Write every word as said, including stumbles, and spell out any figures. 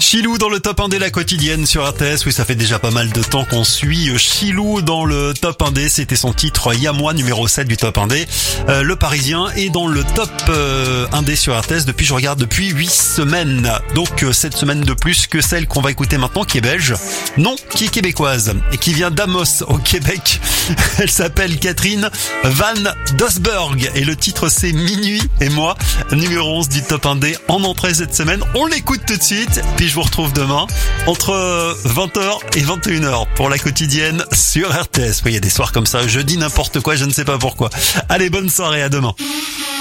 Chilou dans le top un D, la quotidienne sur R T S. Oui, ça fait déjà pas mal de temps qu'on suit Chilou dans le top un D. C'était son titre Y'a-moi, numéro sept du top un D. Euh, le Parisien est dans le top euh, un D sur R T S depuis, je regarde, depuis huit semaines. Donc euh, cette semaine de plus que celle qu'on va écouter maintenant, qui est belge. Non, qui est québécoise et qui vient d'Amos au Québec. Elle s'appelle Catherine Van Dosberg et le titre c'est Minuit et moi, numéro onze du top un D en entrée cette semaine. On l'écoute tout de suite, puis je vous retrouve demain entre vingt heures et vingt et une heures pour la quotidienne sur R T S. Oui, il y a des soirs comme ça, je dis n'importe quoi, je ne sais pas pourquoi. Allez, bonne soirée, à demain.